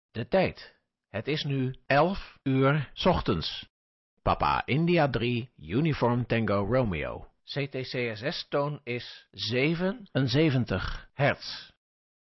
De tijd. Het is nu 11 uur 's ochtends. Papa India 3, Uniform Tango Romeo. CTCSS-toon is 77 hertz.